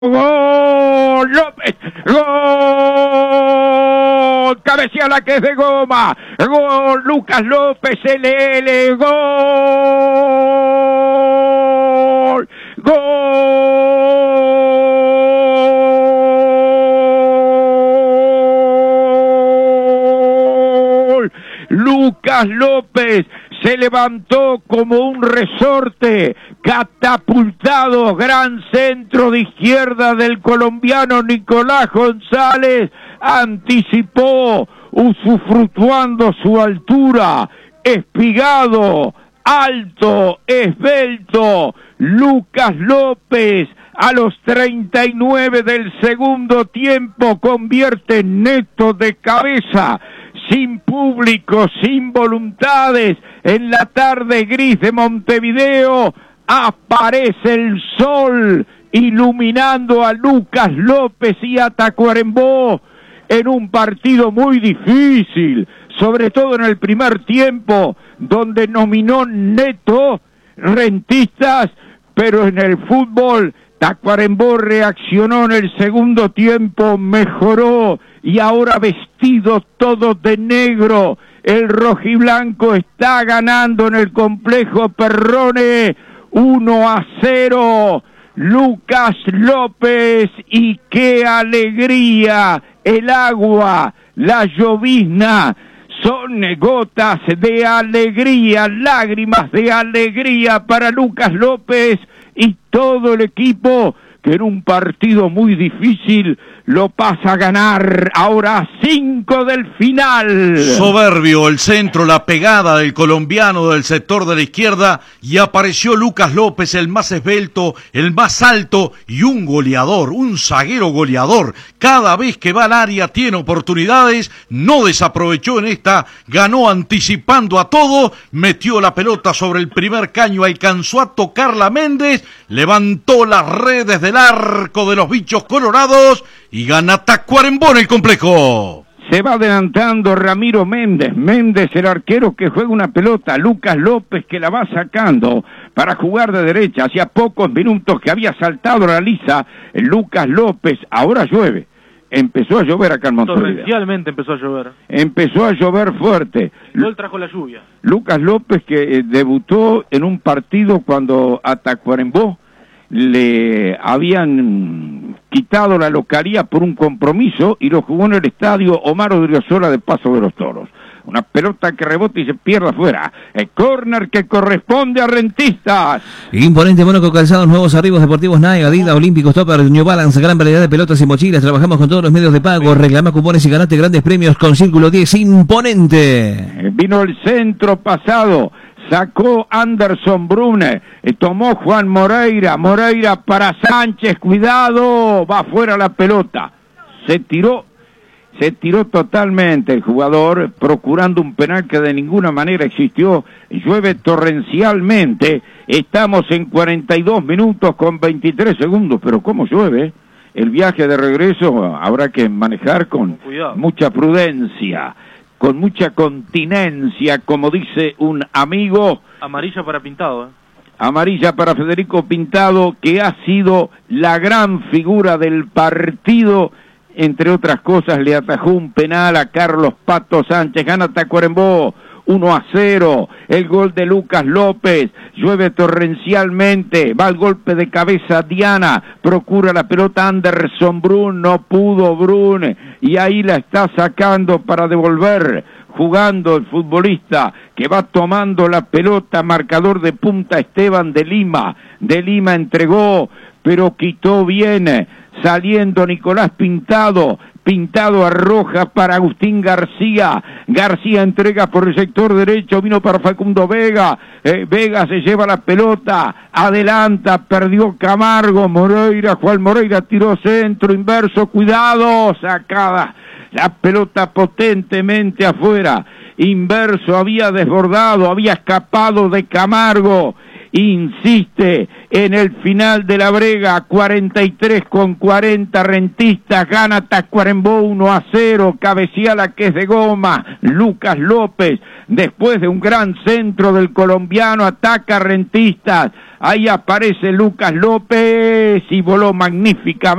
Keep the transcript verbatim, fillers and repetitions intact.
Gol, López, gol, cabecea la que es de goma, gol, Lucas López, L L, gol, gol, Lucas López se levantó como un resorte, catapultado, gran centro de izquierda del colombiano Nicolás González, anticipó, usufructuando su altura, espigado, alto, esbelto, Lucas López, a los treinta y nueve del segundo tiempo, convierte Neto de cabeza, sin público, sin voluntades, en la tarde gris de Montevideo, aparece el sol iluminando a Lucas López y a Tacuarembó en un partido muy difícil, sobre todo en el primer tiempo, donde nominó Neto Rentistas, pero en el fútbol Tacuarembó reaccionó en el segundo tiempo, mejoró, y ahora vestido todo de negro, el rojiblanco está ganando en el complejo Perrone uno a cero. Lucas López, y qué alegría, el agua, la llovizna, son gotas de alegría, lágrimas de alegría para Lucas López y todo el equipo, que en un partido muy difícil lo pasa a ganar, ahora a cinco del final. Soberbio el centro, la pegada del colombiano del sector de la izquierda, y apareció Lucas López, el más esbelto, el más alto, y un goleador, un zaguero goleador. Cada vez que va al área tiene oportunidades, no desaprovechó en esta, ganó anticipando a todo, metió la pelota sobre el primer caño, alcanzó a tocarla Méndez, levantó las redes del arco de los bichos colorados, y gana Tacuarembó en el complejo. Se va adelantando Ramiro Méndez, Méndez el arquero que juega una pelota, Lucas López que la va sacando para jugar de derecha, hacía pocos minutos que había saltado la lisa, Lucas López, ahora llueve, empezó a llover acá en Montevideo. Torrencialmente empezó a llover. Empezó a llover fuerte. Y él trajo la lluvia. Lucas López que eh, debutó en un partido cuando a Tacuarembó le habían quitado la localía por un compromiso y lo jugó en el estadio Omar Odriozola de Paso de los Toros. Una pelota que rebota y se pierde afuera. El córner que corresponde a Rentistas. Imponente Mónaco Calzados, nuevos arribos deportivos Nike, Adidas, Olímpicos, Topper, New Balance, gran variedad de pelotas y mochilas. Trabajamos con todos los medios de pago. Reclama cupones y ganate grandes premios con Círculo diez. Imponente. Vino el centro pasado. Sacó Anderson Brune, eh, tomó Juan Moreira, Moreira para Sánchez, cuidado, va afuera la pelota, se tiró, se tiró totalmente el jugador, procurando un penal que de ninguna manera existió, llueve torrencialmente, estamos en cuarenta y dos minutos con veintitrés segundos, pero ¿cómo llueve? El viaje de regreso habrá que manejar con, con mucha prudencia, con mucha continencia, como dice un amigo. Amarilla para Pintado, ¿eh? Amarilla para Federico Pintado, que ha sido la gran figura del partido, entre otras cosas le atajó un penal a Carlos Pato Sánchez, gana Tacuarembó uno a cero, el gol de Lucas López, llueve torrencialmente, va el golpe de cabeza Diana, procura la pelota Anderson Brun, no pudo Brun, y ahí la está sacando para devolver, jugando el futbolista que va tomando la pelota, marcador de punta Esteban de Lima, de Lima entregó, pero quitó bien, saliendo Nicolás Pintado, Pintado arroja para Agustín García, García entrega por el sector derecho, vino para Facundo Vega, eh, Vega se lleva la pelota, adelanta, perdió Camargo, Moreira, Juan Moreira tiró centro, inverso, cuidado, sacada, la pelota potentemente afuera, inverso, había desbordado, había escapado de Camargo, insiste en el final de la brega, cuarenta y tres con cuarenta, Rentistas gana Tacuarembó uno a cero, cabecea la que es de goma, Lucas López, después de un gran centro del colombiano, ataca a Rentistas, ahí aparece Lucas López y voló magníficamente.